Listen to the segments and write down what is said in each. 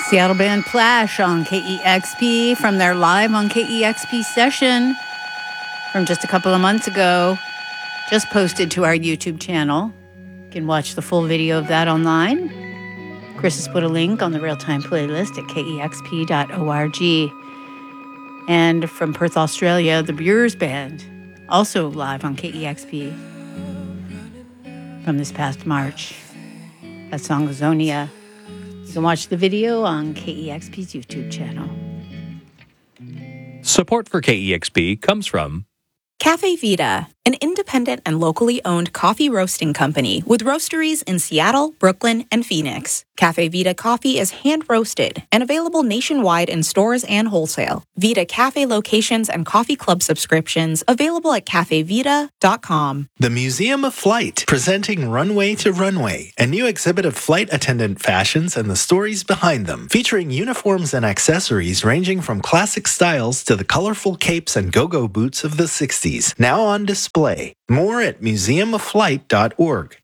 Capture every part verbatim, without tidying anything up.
Seattle band Plash on K E X P from their live on K E X P session from just a couple of months ago, just posted to our YouTube channel. You can watch the full video of that online. Chris has put a link on the real-time playlist at K E X P dot org. And from Perth, Australia, the Brewers Band, also live on K E X P from this past March. That song was Zonia. You can watch the video on K E X P's YouTube channel. Support for K E X P comes from Cafe Vita, an independent and locally owned coffee roasting company with roasteries in Seattle, Brooklyn, and Phoenix. Cafe Vita coffee is hand-roasted and available nationwide in stores and wholesale. Vita Cafe locations and coffee club subscriptions available at cafe vita dot com. The Museum of Flight, presenting Runway to Runway, a new exhibit of flight attendant fashions and the stories behind them, featuring uniforms and accessories ranging from classic styles to the colorful capes and go-go boots of the sixties, now on display. More at museum of flight dot org.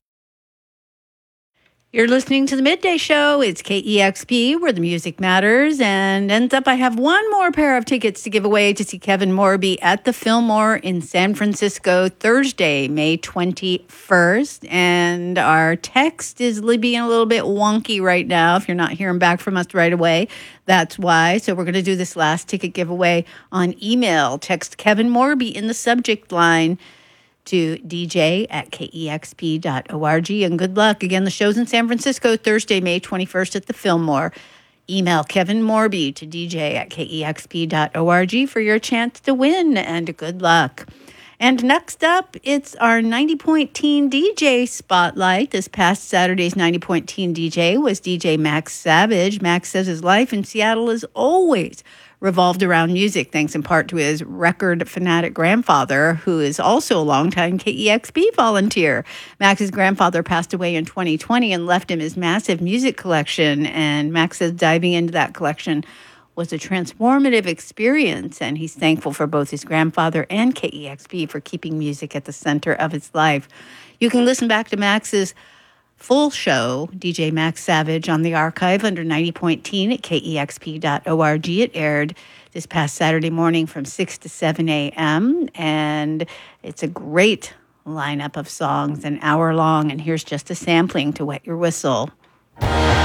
You're listening to the Midday Show. It's K E X P, where the music matters. And ends up, I have one more pair of tickets to give away to see Kevin Morby at the Fillmore in San Francisco Thursday, May twenty-first. And our text is being a little bit wonky right now. If you're not hearing back from us right away, that's why. So we're going to do this last ticket giveaway on email. Text Kevin Morby in the subject line to D J at K E X P dot org. And good luck. Again, the show's in San Francisco, Thursday, May twenty-first at the Fillmore. Email Kevin Morby to D J at K E X P dot org for your chance to win, and good luck. And next up, it's our ninety point Teen D J Spotlight. This past Saturday's ninety point Teen D J was D J Max Savage. Max says his life in Seattle is always revolved around music, thanks in part to his record fanatic grandfather, who is also a longtime K E X P volunteer. Max's grandfather passed away in twenty twenty and left him his massive music collection, and Max says diving into that collection was a transformative experience, and he's thankful for both his grandfather and K E X P for keeping music at the center of his life. You can listen back to Max's full show, D J Max Savage, on the archive under ninety point Teen at K E X P dot org. It aired this past Saturday morning from six to seven a.m., and it's a great lineup of songs, an hour long, and here's just a sampling to wet your whistle.